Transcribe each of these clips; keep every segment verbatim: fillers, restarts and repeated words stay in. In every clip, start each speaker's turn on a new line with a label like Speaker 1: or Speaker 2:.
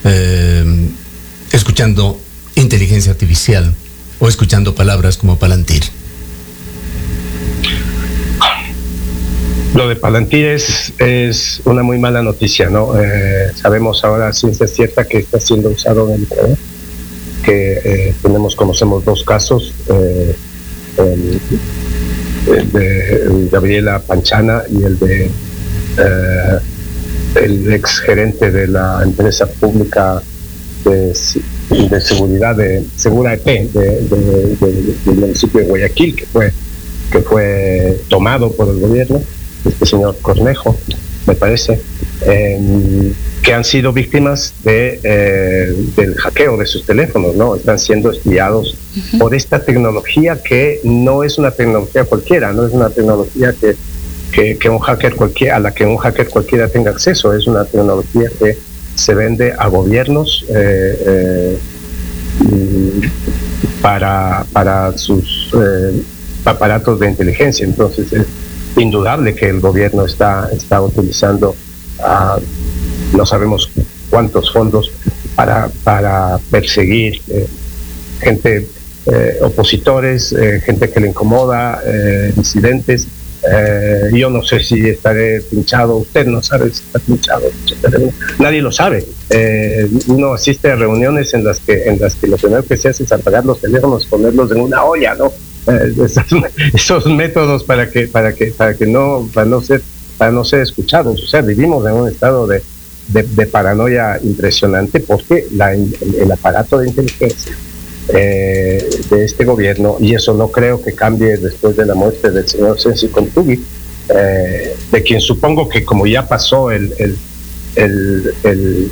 Speaker 1: eh, escuchando inteligencia artificial o escuchando palabras como Palantir?
Speaker 2: Lo de Palantir es, es una muy mala noticia, ¿no? Eh, sabemos ahora, ciencia cierta, que está siendo usado en el poder, que eh, tenemos, conocemos dos casos, eh, el, el de Gabriela Panchana y el de eh, el ex gerente de la empresa pública de, de seguridad de Segura E P de, de, de, del municipio de Guayaquil, que fue, que fue tomado por el gobierno, este señor Cornejo, me parece, eh, que han sido víctimas de, eh, del hackeo de sus teléfonos, ¿no? Están siendo espiados uh-huh. por esta tecnología que no es una tecnología cualquiera, no es una tecnología que, que, que un hacker cualquiera, a la que un hacker cualquiera tenga acceso, es una tecnología que se vende a gobiernos eh, eh, para, para sus eh, aparatos de inteligencia. Entonces es indudable que el gobierno está, está utilizando uh, no sabemos cuántos fondos para, para perseguir eh, gente, eh, opositores, eh, gente que le incomoda, eh, disidentes. Eh, yo no sé si estaré pinchado, usted no sabe si está pinchado, nadie lo sabe. Eh, uno asiste a reuniones en las que en las que lo primero que se hace es apagar los teléfonos, ponerlos en una olla, ¿no? Eh, esos, esos métodos para que para que para que no para no ser para no ser escuchados. O sea, vivimos en un estado de de, de paranoia impresionante porque la, el, el aparato de inteligencia Eh, de este gobierno, y eso no creo que cambie después de la muerte del señor Sensi Contugui, eh, de quien supongo que como ya pasó el, el, el, el,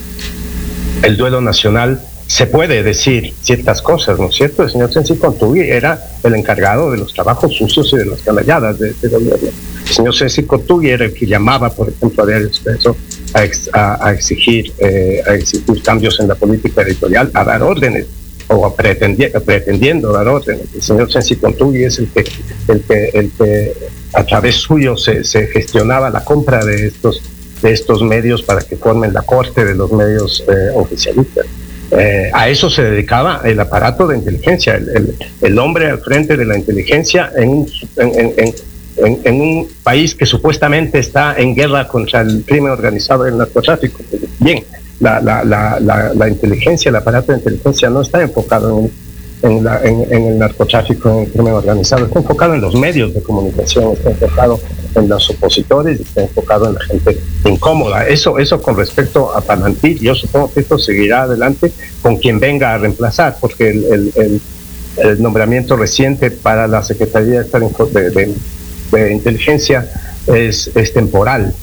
Speaker 2: el duelo nacional, se puede decir ciertas cosas, ¿no es cierto? El señor Sensi Contugui era el encargado de los trabajos sucios y de las canalladas de este gobierno. El señor Sensi Contugui era el que llamaba, por ejemplo, a Diario Expreso a, ex, a, a, exigir, eh, a exigir cambios en la política editorial, a dar órdenes o pretendi- pretendiendo dar orden. El señor Sensi Contugui es el que, el que, el que a través suyo se, se gestionaba la compra de estos, de estos medios para que formen la corte de los medios eh, oficialistas. Eh, a eso se dedicaba el aparato de inteligencia, el, el, el hombre al frente de la inteligencia en, en, en, en, en un país que supuestamente está en guerra contra el crimen organizado y el narcotráfico. Bien, La, la, la, la, la inteligencia, el aparato de inteligencia no está enfocado en, en, la, en, en el narcotráfico, en el crimen organizado, está enfocado en los medios de comunicación, está enfocado en los opositores, está enfocado en la gente incómoda. Eso, eso con respecto a Palantir, yo supongo que esto seguirá adelante con quien venga a reemplazar, porque el, el, el, el nombramiento reciente para la Secretaría de, de, de Inteligencia es, es temporal.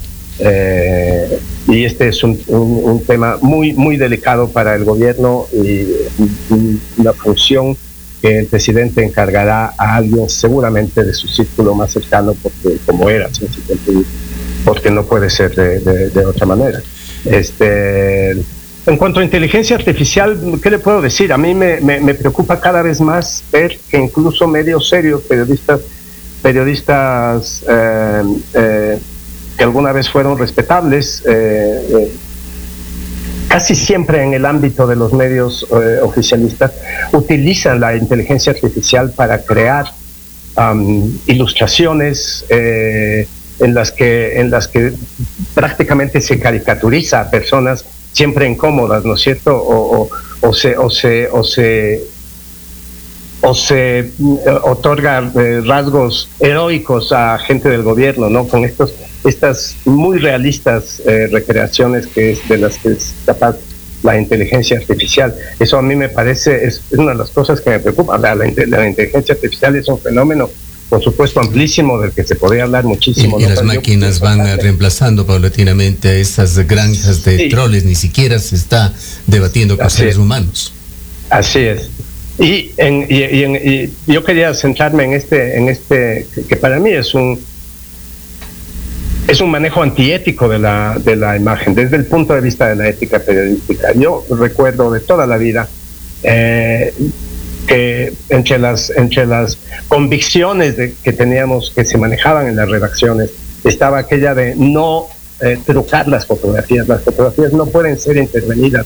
Speaker 2: Eh, y este es un, un, un tema muy muy delicado para el gobierno y, y una función que el presidente encargará a alguien seguramente de su círculo más cercano, porque como era, porque no puede ser de, de, de otra manera. Este, en cuanto a inteligencia artificial, ¿qué le puedo decir? A mí me, me, me preocupa cada vez más ver que incluso medios serios, periodistas, periodistas eh, eh, que alguna vez fueron respetables, eh, eh, casi siempre en el ámbito de los medios eh, oficialistas, utilizan la inteligencia artificial para crear um, ilustraciones eh, en las que en las que prácticamente se caricaturiza a personas siempre incómodas, ¿no es cierto? O, o, o se o se o se o se eh, otorga eh, rasgos heroicos a gente del gobierno, ¿no? Con estos estas muy realistas eh, recreaciones que es de las que es capaz la inteligencia artificial. Eso a mí me parece, es, es una de las cosas que me preocupa. La, la, la inteligencia artificial es un fenómeno, por supuesto, amplísimo, del que se podría hablar muchísimo.
Speaker 1: Y, y
Speaker 2: ¿no?
Speaker 1: las
Speaker 2: Pero
Speaker 1: máquinas van a, reemplazando paulatinamente a esas granjas de sí. troles, ni siquiera se está debatiendo con
Speaker 2: Así
Speaker 1: seres
Speaker 2: es.
Speaker 1: humanos.
Speaker 2: Así es. Y, en, y, y, en, y yo quería centrarme en este, en este que, que para mí es un es un manejo antiético de la de la imagen desde el punto de vista de la ética periodística. Yo recuerdo de toda la vida eh, que entre las entre las convicciones de, que teníamos, que se manejaban en las redacciones, estaba aquella de no eh, trucar las fotografías. Las fotografías no pueden ser intervenidas